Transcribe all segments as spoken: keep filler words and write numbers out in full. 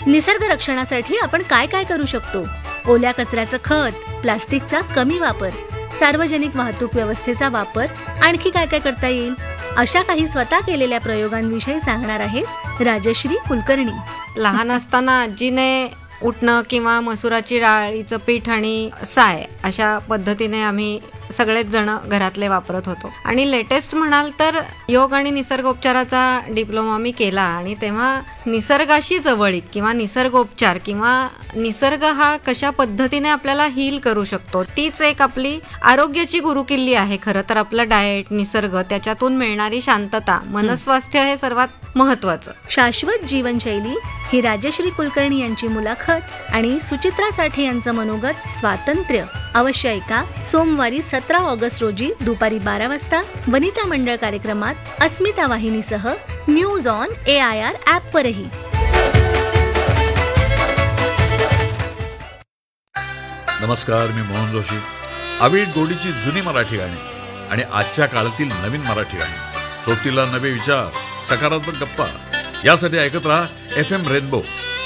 निसर्ग रक्षणासाठी आपण काय काय करू शकतो? ओल्या कचऱ्याचं खत, प्लास्टिकचा कमी वापर, सार्वजनिक वाहतूक व्यवस्थेचा वापर, आणखी काय काय करता येईल? अशा काही स्वतः केलेल्या प्रयोगांविषयी सांगणार आहेत राजश्री कुलकर्णी. लहान असताना आजीने उठणं किंवा मसुराची डाळीचं पीठ आणि साय अशा पद्धतीने आम्ही सगळेच जण घरातले वापरत होतो. आणि लेटेस्ट म्हणाल तर योग आणि निसर्गोपचाराचा डिप्लोमा मी केला आणि तेव्हा निसर्गाशी जवळीक किंवा निसर्गोपचार किंवा निसर्ग हा कशा पद्धतीने आपल्याला हील करू शकतो तीच एक आपली आरोग्याची गुरुकिल्ली आहे. खरं तर आपलं डाएट, निसर्ग, त्याच्यातून मिळणारी शांतता, मनस्वास्थ्य हे सर्वात महत्वाचं. शाश्वत जीवनशैली ही राजश्री कुलकर्णी यांची मुलाखत आणि सुचित्रा साठे यांचं मनोगत स्वातंत्र्य अवश्य ऐका. सोमवारी सतरा ऑगस्ट रोजी दुपारी बारा वाजता वनिता मंडळ कार्यक्रमात अस्मिता वाहिनीसह news on A I R app वरही. नमस्कार, मी मोहन जोशी. आविड गोडीची जुनी मराठी गाणी आणि आजच्या काळातील नवीन मराठी गाणी, सोबतीला नवे विचार, सकारात्मक गप्पा, यासाठी ऐकत राहा F M rainbow.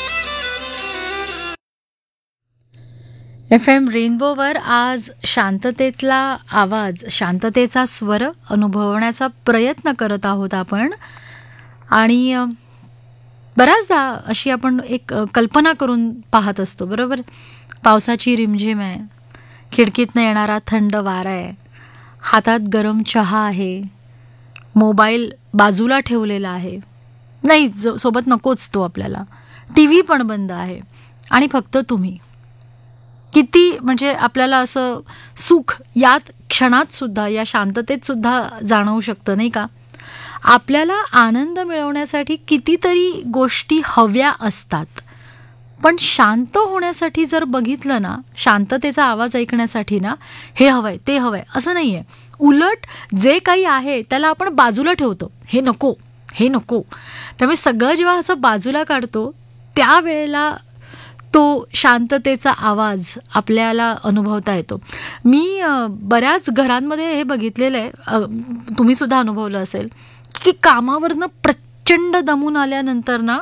F M रेनबोवर आज शांततेतला आवाज, शांततेचा स्वर अनुभवण्याचा प्रयत्न करत आहोत आपण. आणि बऱ्याचदा अशी आपण एक कल्पना करून पाहत असतो, बरोबर? पावसाची रिमझिम आहे, खिडकीतनं येणारा थंड वारा आहे, हातात गरम चहा आहे, मोबाईल बाजूला ठेवलेला आहे, नाही सोबत नकोच तो आपल्याला, टी व्ही पण बंद आहे आणि फक्त तुम्ही. किती म्हणजे आपल्याला असं सुख यात क्षणात सुद्धा, या शांततेत सुद्धा जाणवू शकतं, नाही का? आपल्याला आनंद मिळवण्यासाठी कितीतरी गोष्टी हव्या असतात, पण शांत होण्यासाठी जर बघितलं ना, शांततेचा आवाज ऐकण्यासाठी ना, हे हवंय ते हवंय असं नाही आहे. उलट जे काही आहे त्याला आपण बाजूला ठेवतो, हे नको हे नको. त्यामुळे सगळं जेव्हा असं बाजूला काढतो त्यावेळेला तो शांततेचा आवाज आपल्याला अनुभवता येतो. मी बऱ्याच घरांमध्ये हे बघितलेलं आहे, तुम्ही सुद्धा अनुभवलं असेल, की कामावरनं प्रचंड दमून आल्यानंतर ना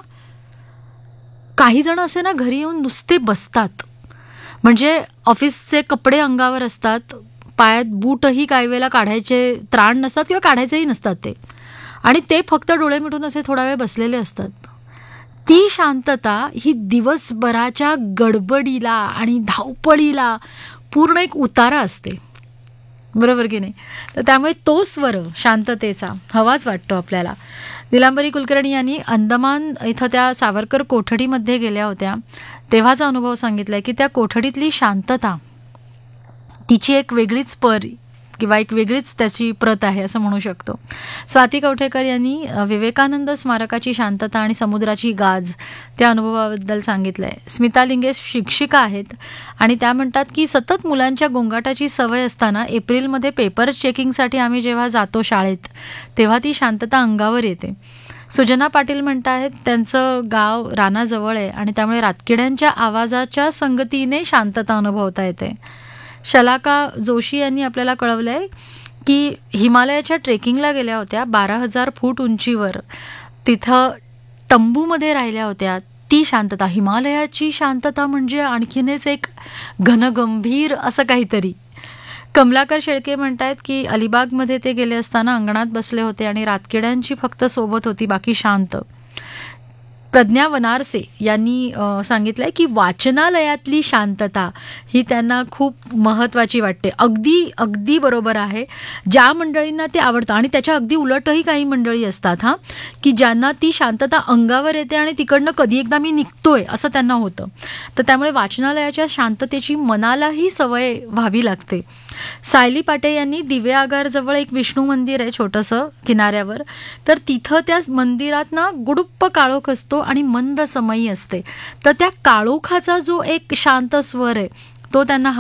काही जण असे ना घरी येऊन नुसते बसतात. म्हणजे ऑफिसचे कपडे अंगावर असतात, पायात बूटही काही वेळेला काढायचे त्राण नसतात किंवा काढायचेही नसतात ते, आणि ते फक्त डोळे मिटून असे थोडा वेळ बसलेले असतात. ती शांतता ही दिवसभराच्या गडबडीला आणि धावपळीला पूर्ण एक उतारा असते, बरोबर की नाही? तर त्यामुळे तो स्वर शांततेचा हवाच वाटतो आपल्याला. निलांबरी कुलकर्णी यांनी अंदमान इथं त्या सावरकर कोठडीमध्ये गेल्या होत्या तेव्हाचा अनुभव सांगितलाय की त्या कोठडीतली शांतता, तिची एक वेगळीच पर किंवा एक वेगळीच त्याची प्रत आहे असं म्हणू शकतो. स्वाती कवठेकर यांनी विवेकानंद स्मारकाची शांतता आणि समुद्राची गाज त्या अनुभवाबद्दल सांगितलं आहे. स्मिता लिंगेश शिक्षिका आहेत आणि त्या म्हणतात की सतत मुलांच्या गोंगाटाची सवय असताना एप्रिलमध्ये पेपर चेकिंगसाठी आम्ही जेव्हा जातो शाळेत तेव्हा ती शांतता अंगावर येते. सुजना पाटील म्हणतात त्यांचं गाव रानाजवळ आहे आणि त्यामुळे रातकिड्यांच्या आवाजाच्या संगतीने शांतता अनुभवता येते. शलाका जोशी यांनी आपल्याला कळवलं आहे की हिमालयाच्या ट्रेकिंगला गेल्या होत्या, बारा हजार फूट उंचीवर, तिथं तंबूमध्ये राहिल्या होत्या. ती शांतता, हिमालयाची शांतता म्हणजे आणखीनच एक घनगंभीर असं काहीतरी. कमलाकर शेळके म्हणतात की अलिबागमध्ये ते गेले असताना अंगणात बसले होते आणि रातकिड्यांची फक्त सोबत होती, बाकी शांत. प्रज्ञा वनारसे यांनी सांगितलंय की वाचनालयातली शांतता ही त्यांना खूप महत्त्वाची वाटते. अगदी अगदी बरोबर आहे. ज्या मंडळींना ते आवडतं, आणि त्याच्या अगदी उलटही काही मंडळी असतात हां, की ज्यांना ती शांतता अंगावर येते आणि तिकडनं कधी एकदा मी निघतोय असं त्यांना होतं. तर त्यामुळे वाचनालयाच्या शांततेची मनालाही सवय व्हावी लागते. सायली पाटे यांनी दिवे आगारजवळ एक विष्णू मंदिर आहे छोटंसं किनाऱ्यावर, तर तिथं त्या मंदिरात ना गुडुप्प काळोख असतो आणि मंद समयी असते, तर त्या काळोखाचा जो एक शांत स्वर आहे तो त्यांना